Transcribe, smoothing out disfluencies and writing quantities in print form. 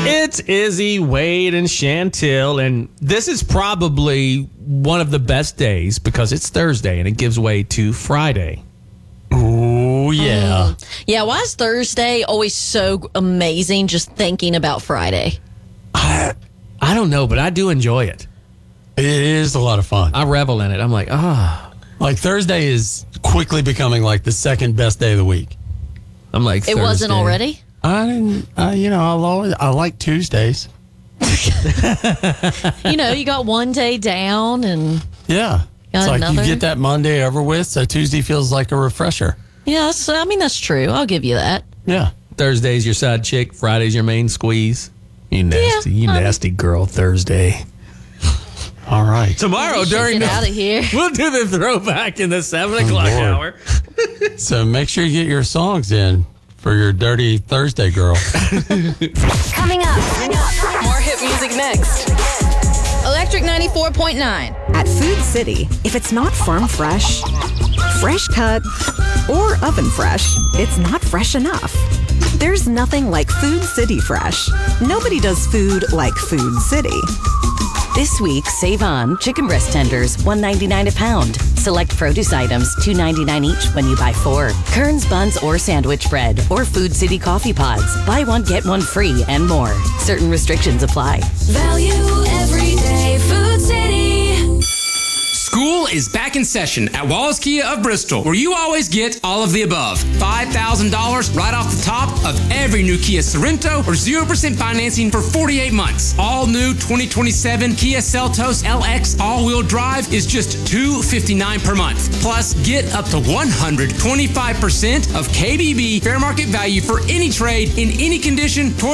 It's Izzy, Wade, and Chantil, and this is probably one of the best days because it's Thursday and it gives way to Friday. Oh, yeah. Yeah, why is Thursday always so amazing just thinking about Friday? I don't know, but I do enjoy it. It is a lot of fun. I revel in it. I'm like, Like Thursday is quickly becoming like the second best day of the week. I'm like, It wasn't Thursday. already? I didn't, I like Tuesdays. You got one day down and Yeah. Got It's like another? you get that Monday over with, so Tuesday feels like a refresher. yeah, that's true. I'll give you that. Yeah. Thursday's your side chick, Friday's your main squeeze. You nasty girl, Thursday. All right. Tomorrow You should during get out of here. we'll do the throwback in the 7 o'clock Lord. hour. So make sure you get your songs in for your dirty Thursday girl. Coming up. More hit music next. Electric 94.9. At Food City, if it's not farm fresh, fresh cut, or oven fresh, it's not fresh enough. There's nothing like Food City Fresh. Nobody does food like Food City. This week, save on chicken breast tenders, $1.99 a pound. Select produce items, $2.99 each when you buy 4. Kern's buns or sandwich bread, or Food City coffee pods. Buy one, get one free, and more. Certain restrictions apply. Value every day. Food City. School is back in session at Wallace Kia of Bristol, where you always get all of the above. $5,000 right off the top of every new Kia Sorento or 0% financing for 48 months. All new 2027 Kia Seltos LX all-wheel drive is just $259 per month. Plus, get up to 125% of KBB fair market value for any trade in any condition